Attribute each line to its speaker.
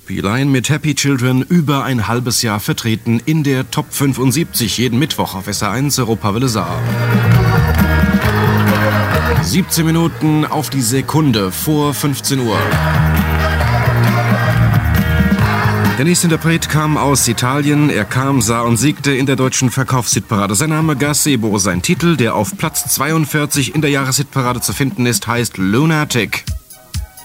Speaker 1: P-Line mit Happy Children über ein halbes Jahr vertreten in der Top 75 jeden Mittwoch auf SR1 Europawelle Saar. 17 Minuten auf die Sekunde vor 15 Uhr. Der nächste Interpret kam aus Italien. Er kam, sah und siegte in der deutschen Verkaufshitparade. Sein Name Gazebo. Sein Titel, der auf Platz 42 in der Jahreshitparade zu finden ist, heißt Lunatic.